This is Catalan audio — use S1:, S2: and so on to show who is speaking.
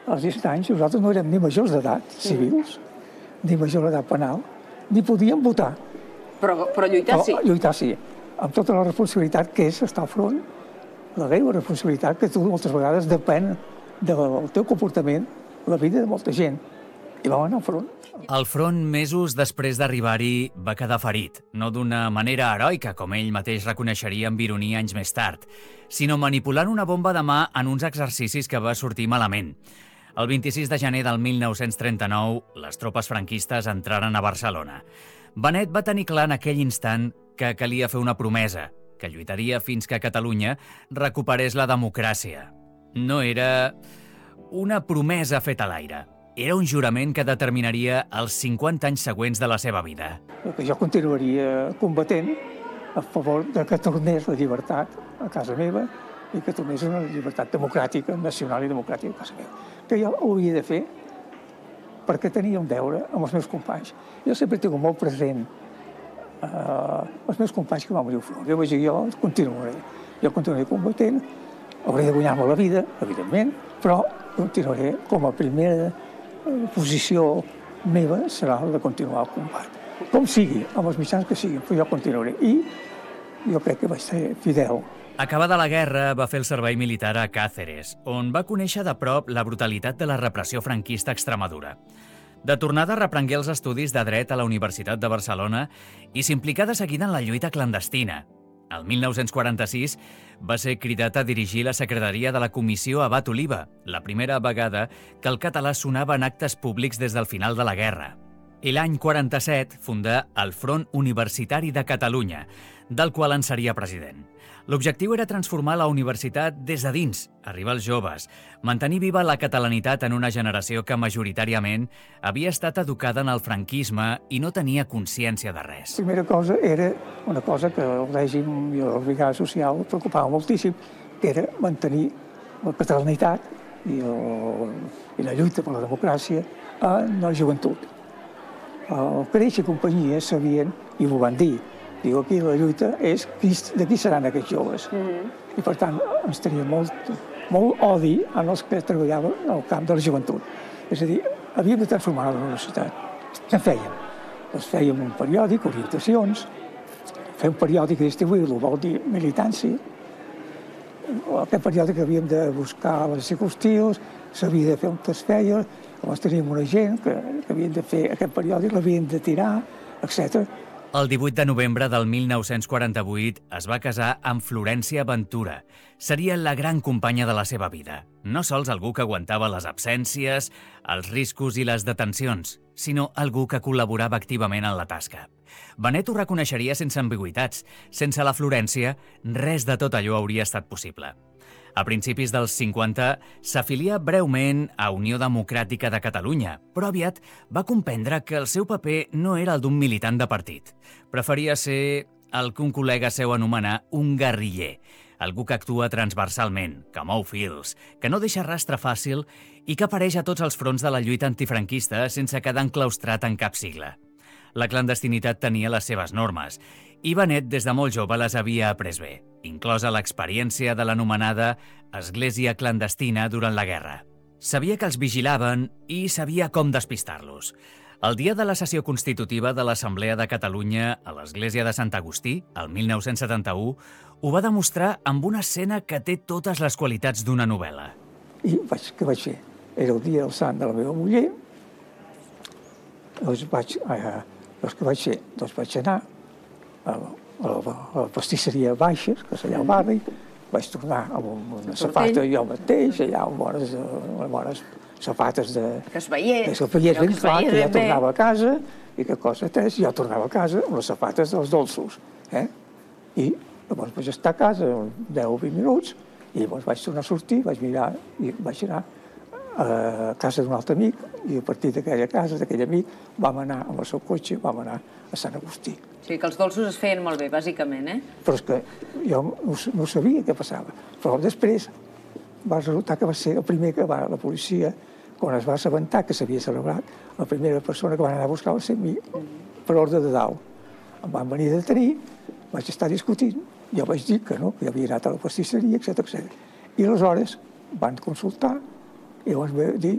S1: als 17 anys nosaltres no érem ni majors d'edat civils, ni majors d'edat penal, ni podíem votar.
S2: Però lluitar sí.
S1: Lluitar sí, amb tota la responsabilitat que és estar al front, la greu responsabilitat que tu moltes vegades depèn del teu comportament, la vida de molta gent. I vam anar al front.
S3: Al front, mesos després d'arribar-hi, va quedar ferit, no d'una manera heroica, com ell mateix reconeixeria amb ironia anys més tard, sinó manipulant una bomba de mà en uns exercicis que va sortir malament. El 26 de gener del 1939, les tropes franquistes entraren a Barcelona. Benet va tenir clar en aquell instant que calia fer una promesa, que lluitaria fins que Catalunya recuperés la democràcia. No era una promesa feta a l'aire. Era un jurament que determinaria els 50 anys següents de la seva vida.
S1: Que jo continuaria combatent a favor de que tornés la llibertat a casa meva i que tornés una llibertat democràtica, nacional i democràtica a casa meva. Que jo ho havia de fer perquè tenia un deure amb els meus companys. Jo sempre he tingut molt present els meus companys que van morir al front. Jo vaig dir, jo continuaré combatent, hauré de guanyar-me la vida, evidentment, però continuaré com a primera posició meva serà la de continuar el combat. Com sigui, amb els mitjans que siguin, però jo continuaré. I jo crec que vaig ser fidel.
S3: Acabada la guerra, va fer el servei militar a Càceres, on va conèixer de prop la brutalitat de la repressió franquista a Extremadura. De tornada, reprengué els estudis de dret a la Universitat de Barcelona i s'implicà de seguida en la lluita clandestina. El 1946 va ser cridat a dirigir la secretaria de la Comissió Abat Oliva, la primera vegada que el català sonava en actes públics des del final de la guerra. I l'any 47 fundà el Front Universitari de Catalunya, del qual en seria president. L'objectiu era transformar la universitat des de dins, arribar als joves, mantenir viva la catalanitat en una generació que majoritàriament havia estat educada en el franquisme i no tenia consciència de res.
S1: La primera cosa era una cosa que el règim i la brigada social preocupava moltíssim, que era mantenir la catalanitat i la lluita per la democràcia en la joventut. El Creix i companyia sabien, i m'ho van dir, diu, aquí la lluita és de qui seran aquests joves. I per tant ens tenia molt odi en els que treballaven al camp de la joventut. És a dir, havíem de transformar la universitat. Què fèiem? Doncs fèiem un periòdic, orientacions, fer un periòdic i distribuir-lo vol dir militància. Aquest periòdic havíem de buscar les circumstàncies, s'havia de fer on es feia, llavors teníem una gent que havien de fer aquest periòdic, l'havien de tirar, etc.
S3: El 18 de novembre del 1948 es va casar amb Florència Ventura. Seria la gran companya de la seva vida. No sols algú que aguantava les absències, els riscos i les detencions, sinó algú que col·laborava activament en la tasca. Benet ho reconeixeria sense ambigüitats. Sense la Florència, res de tot allò hauria estat possible. A principis dels 50 s'afilia breument a Unió Democràtica de Catalunya, però aviat va comprendre que el seu paper no era el d'un militant de partit. Preferia ser el que un col·lega seu anomenà un guerriller, algú que actua transversalment, que mou fils, que no deixa rastre fàcil i que apareix a tots els fronts de la lluita antifranquista sense quedar enclaustrat en cap sigla. La clandestinitat tenia les seves normes i Benet des de molt jove les havia après bé, inclosa l'experiència de l'anomenada església clandestina durant la guerra. Sabia que els vigilaven i sabia com despistar-los. El dia de la sessió constitutiva de l'Assemblea de Catalunya a l'església de Sant Agustí, el 1971, ho va demostrar amb una escena que té totes les qualitats d'una novel·la.
S1: I què vaig fer? Era el dia del sant de la meva muller. Què vaig fer? Doncs vaig anar a la pastisseria Baixes, que és allà al barri, vaig tornar amb una safata jo mateix, allà amb bones safates
S2: que es veiés
S1: ben clar, que jo tornava a casa, i que cosa és, jo tornava a casa amb les safates dels dolços. I llavors vaig estar a casa 10 o 20 minuts, i llavors vaig tornar a sortir, vaig mirar, i vaig anar a casa d'un altre amic, i a partir d'aquella casa, d'aquell amic, vam anar amb el seu cotxe, vam anar a Sant Agustí.
S2: O sigui que els dolços es feien molt bé, bàsicament,
S1: Però és que jo no sabia què passava. Però després va resultar que va ser el primer que va, la policia, quan es va assabentar que s'havia celebrat, la primera persona que van anar a buscar va ser mi, per ordre de dalt. Em van venir a detenir, vaig estar discutint, jo vaig dir que no, que havia anat a la pastisseria, etc. I aleshores van consultar i llavors va dir